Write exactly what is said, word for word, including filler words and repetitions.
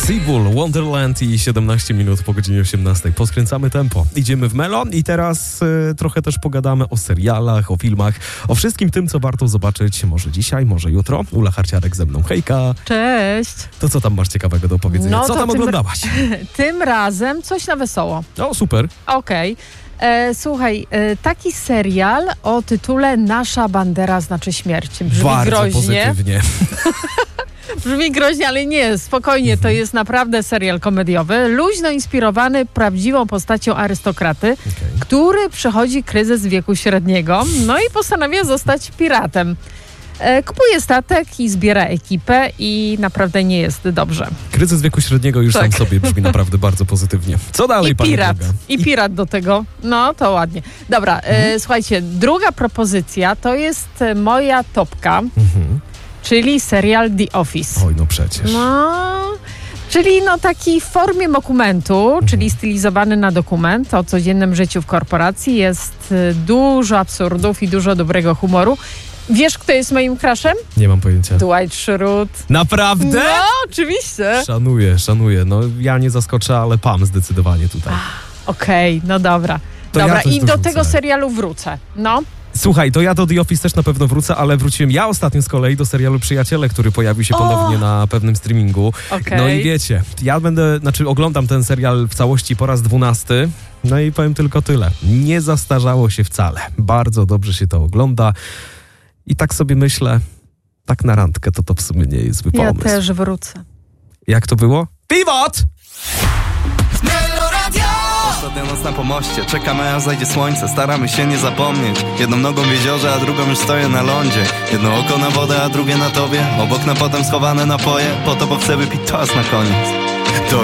Seabull, Wonderland i siedemnaście minut po godzinie osiemnastej. Poskręcamy tempo. Idziemy w melo i teraz y, trochę też pogadamy o serialach, o filmach, o wszystkim tym, co warto zobaczyć może dzisiaj, może jutro. Ula Harciarek ze mną. Hejka. Cześć. To co tam masz ciekawego do powiedzenia? No co tam tym, oglądałaś? Tym razem coś na wesoło. O, super. Okej. Okay. Słuchaj, e, taki serial o tytule Nasza bandera znaczy śmierć. Brzmi Bardzo groźnie. pozytywnie. Brzmi groźnie, ale nie, spokojnie, mhm. To jest naprawdę serial komediowy, luźno inspirowany prawdziwą postacią arystokraty, okay. który przechodzi kryzys wieku średniego, no i postanawia zostać piratem. E, kupuje statek i zbiera ekipę i naprawdę nie jest dobrze. Kryzys wieku średniego już tak. sam sobie brzmi naprawdę bardzo pozytywnie. Co dalej, I pani pirat. droga? I pirat do tego. No, to ładnie. Dobra, mhm. e, słuchajcie, druga propozycja to jest moja topka, mhm. czyli serial The Office. Oj, no przecież. No, czyli no taki w formie dokumentu, mhm. czyli stylizowany na dokument o codziennym życiu w korporacji. Jest dużo absurdów i dużo dobrego humoru. Wiesz, kto jest moim crushem? Nie mam pojęcia. Dwight Schrute. Naprawdę? No, oczywiście. Szanuję, szanuję. No, ja nie zaskoczę, ale Pam zdecydowanie tutaj. Okej, okay, no dobra. To dobra, ja i do tego serialu wrócę. No. Słuchaj, to ja do The Office też na pewno wrócę, ale wróciłem ja ostatnio z kolei do serialu Przyjaciele, który pojawił się ponownie o! na pewnym streamingu. Okay. No i wiecie, ja będę, znaczy oglądam ten serial w całości po raz dwunasty, no i powiem tylko tyle. Nie zastarzało się wcale. Bardzo dobrze się to ogląda i tak sobie myślę, tak na randkę to to w sumie nie jest zły pomysł. Ja też wrócę. Jak to było? Pivot! Ostatnia noc na pomoście, czekamy aż zajdzie słońce. Staramy się nie zapomnieć. Jedną nogą w jeziorze, a drugą już stoję na lądzie. Jedno oko na wodę, a drugie na tobie. Obok na potem schowane napoje. Po to, bo chcę wypić toast na koniec. To